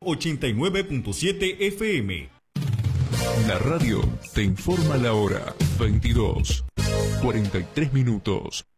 89.7 FM. La radio te informa la hora. 22:43 minutos.